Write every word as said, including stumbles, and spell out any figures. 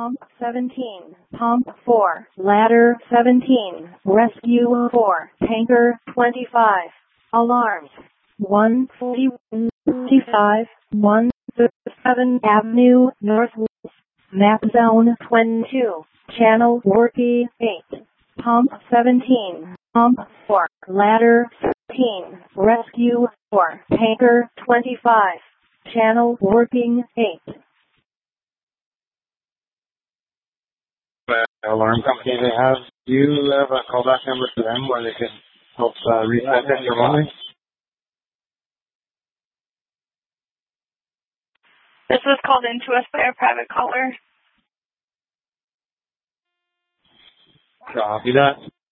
Pump seventeen, Pump four, Ladder seventeen, Rescue four, Tanker twenty-five, Alarms one forty-five, one thirty-seven Avenue Northwest, Map Zone twenty-two, Channel working eight, Pump seventeen, Pump four, Ladder thirteen, Rescue four, Tanker twenty-five, Channel working eight. Alarm company they have. Do you have a callback number for them where they can help uh, reset it remotely? This was called in to us by a private caller. Copy that.